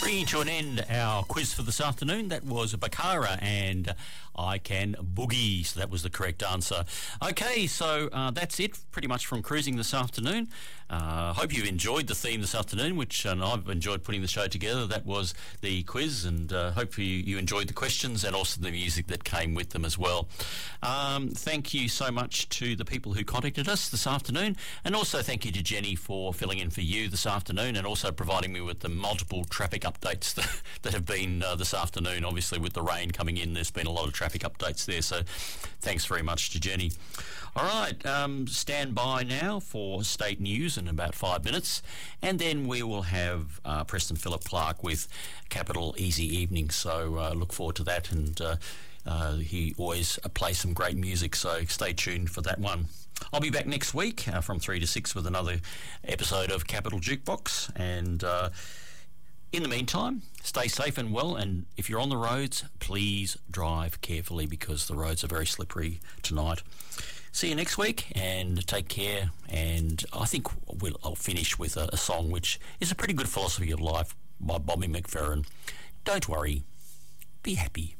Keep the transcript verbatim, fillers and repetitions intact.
Bringing to an end our quiz for this afternoon. That was Bakara and I Can Boogie. So that was the correct answer. Okay, so uh, that's it pretty much from cruising this afternoon. I uh, hope you enjoyed the theme this afternoon, which and I've enjoyed putting the show together. That was the quiz, and uh, hopefully you, you enjoyed the questions and also the music that came with them as well. Um, thank you so much to the people who contacted us this afternoon, and also thank you to Jenny for filling in for you this afternoon and also providing me with the multiple traffic updates that, that have been uh, this afternoon. Obviously with the rain coming in, there's been a lot of traffic updates there, so thanks very much to Jenny. All right, um, stand by now for state news in about five minutes, and then we will have uh, Preston Philip Clark with Capital Easy Evening, so uh, look forward to that, and uh, uh, he always uh, plays some great music, so stay tuned for that one. I'll be back next week uh, from three to six with another episode of Capital Jukebox, and uh, in the meantime, stay safe and well, and if you're on the roads, please drive carefully because the roads are very slippery tonight. See you next week, and take care, and I think we'll, I'll finish with a, a song which is a pretty good philosophy of life by Bobby McFerrin. Don't worry, be happy.